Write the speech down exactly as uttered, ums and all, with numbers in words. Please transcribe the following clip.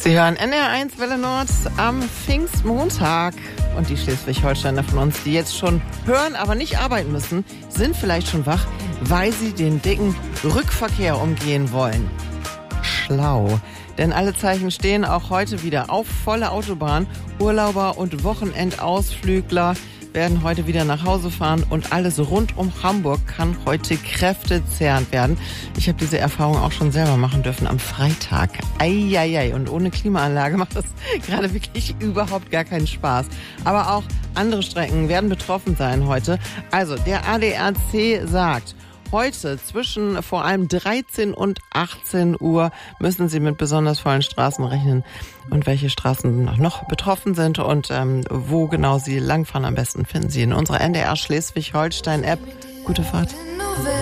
Sie hören N D R eins Welle Nord am Pfingstmontag. Und die Schleswig-Holsteiner von uns, die jetzt schon hören, aber nicht arbeiten müssen, sind vielleicht schon wach, weil sie den dicken Rückverkehr umgehen wollen. Schlau. Denn alle Zeichen stehen auch heute wieder auf volle Autobahn. Urlauber und Wochenendausflügler werden heute wieder nach Hause fahren und alles rund um Hamburg kann heute kräftezehrend werden. Ich habe diese Erfahrung auch schon selber machen dürfen am Freitag. Eieiei, und ohne Klimaanlage macht das gerade wirklich überhaupt gar keinen Spaß. Aber auch andere Strecken werden betroffen sein heute. Also der A D A C sagt, heute zwischen vor allem dreizehn und achtzehn Uhr müssen Sie mit besonders vollen Straßen rechnen. Und welche Straßen noch betroffen sind und ähm, wo genau Sie langfahren am besten, finden Sie in unserer N D R Schleswig-Holstein-App. Gute Fahrt.